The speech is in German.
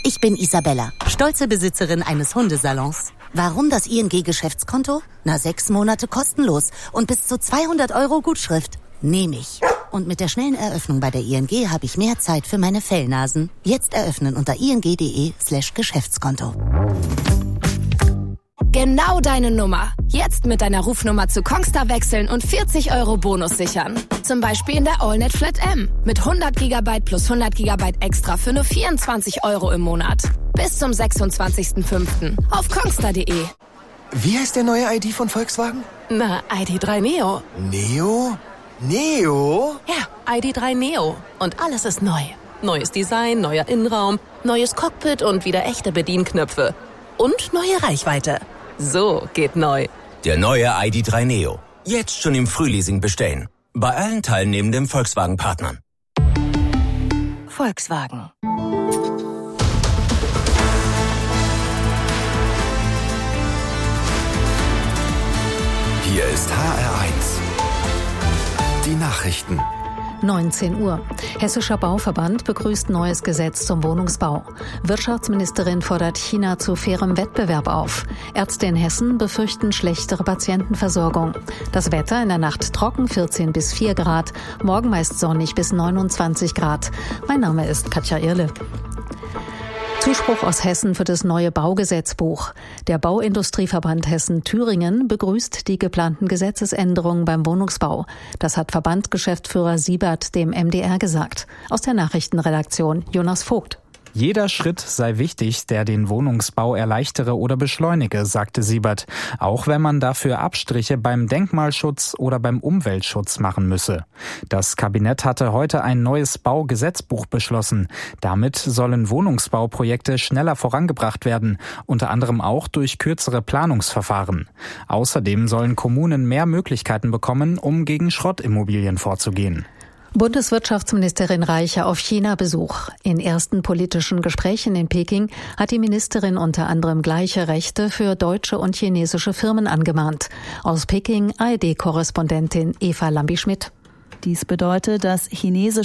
Ich bin Isabella, stolze Besitzerin eines Hundesalons. Warum das ING-Geschäftskonto? 6 Monate kostenlos und bis zu 200 € Gutschrift. Nehme ich. Und mit der schnellen Eröffnung bei der ING habe ich mehr Zeit für meine Fellnasen. Jetzt eröffnen unter ing.de/Geschäftskonto. Genau deine Nummer. Jetzt mit deiner Rufnummer zu Kongstar wechseln und 40 € Bonus sichern. Zum Beispiel in der AllNet Flat M. Mit 100 GB plus 100 GB extra für nur 24 € im Monat. Bis zum 26.05. auf kongstar.de. Wie heißt der neue ID von Volkswagen? Na, ID.3 Neo. Neo? Neo? Ja, ID.3 Neo. Und alles ist neu. Neues Design, neuer Innenraum, neues Cockpit und wieder echte Bedienknöpfe. Und neue Reichweite. So geht neu. Der neue ID.3 Neo. Jetzt schon im Frühleasing bestellen. Bei allen teilnehmenden Volkswagen-Partnern. Volkswagen. Hier ist HR1. Die Nachrichten. 19 Uhr. Hessischer Bauverband begrüßt neues Gesetz zum Wohnungsbau. Wirtschaftsministerin fordert China zu fairem Wettbewerb auf. Ärzte in Hessen befürchten schlechtere Patientenversorgung. Das Wetter in der Nacht trocken, 14 bis 4 Grad. Morgen meist sonnig bis 29 Grad. Mein Name ist Katja Irle. Zuspruch aus Hessen für das neue Baugesetzbuch. Der Bauindustrieverband Hessen-Thüringen begrüßt die geplanten Gesetzesänderungen beim Wohnungsbau. Das hat Verbandgeschäftsführer Siebert dem MDR gesagt. Aus der Nachrichtenredaktion Jonas Vogt. Jeder Schritt sei wichtig, der den Wohnungsbau erleichtere oder beschleunige, sagte Siebert. Auch wenn man dafür Abstriche beim Denkmalschutz oder beim Umweltschutz machen müsse. Das Kabinett hatte heute ein neues Baugesetzbuch beschlossen. Damit sollen Wohnungsbauprojekte schneller vorangebracht werden, unter anderem auch durch kürzere Planungsverfahren. Außerdem sollen Kommunen mehr Möglichkeiten bekommen, um gegen Schrottimmobilien vorzugehen. Bundeswirtschaftsministerin Reiche auf China-Besuch. In ersten politischen Gesprächen in Peking hat die Ministerin unter anderem gleiche Rechte für deutsche und chinesische Firmen angemahnt. Aus Peking ARD-Korrespondentin Eva Lambi-Schmidt. Dies bedeutet, dass chinesische